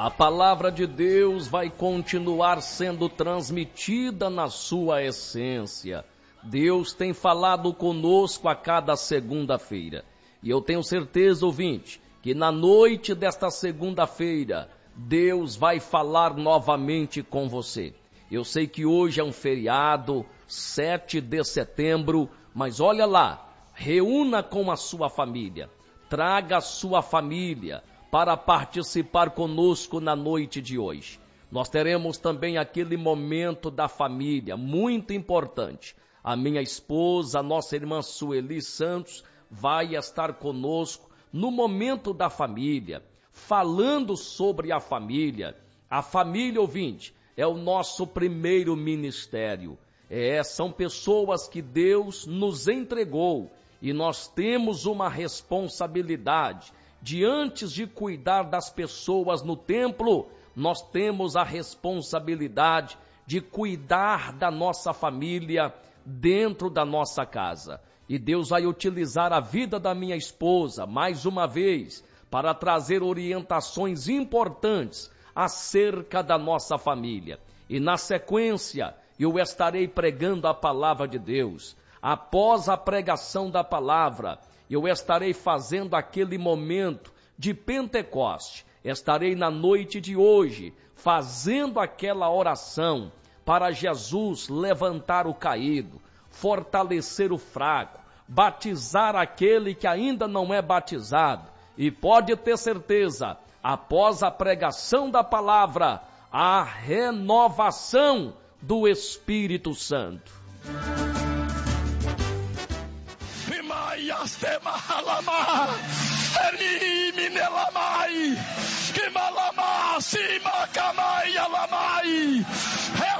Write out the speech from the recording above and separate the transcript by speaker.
Speaker 1: A palavra de Deus vai continuar sendo transmitida na sua essência. Deus tem falado conosco a cada segunda-feira. E eu tenho certeza, ouvinte, que na noite desta segunda-feira, Deus vai falar novamente com você. Eu sei que hoje é um feriado, 7 de setembro, mas olha lá, reúna com a sua família, traga a sua família para participar conosco na noite de hoje. Nós teremos também aquele momento da família, muito importante. A minha esposa, a nossa irmã Sueli Santos, vai estar conosco no momento da família, falando sobre a família. A família, ouvinte, é o nosso primeiro ministério. São pessoas que Deus nos entregou e nós temos uma responsabilidade. Antes de cuidar das pessoas no templo, nós temos a responsabilidade de cuidar da nossa família dentro da nossa casa. E Deus vai utilizar a vida da minha esposa, mais uma vez, para trazer orientações importantes acerca da nossa família. E na sequência, eu estarei pregando a palavra de Deus. Após a pregação da palavra, eu estarei fazendo aquele momento de Pentecoste. Estarei na noite de hoje fazendo aquela oração para Jesus levantar o caído, fortalecer o fraco, batizar aquele que ainda não é batizado. E pode ter certeza, após a pregação da palavra, a renovação do Espírito Santo.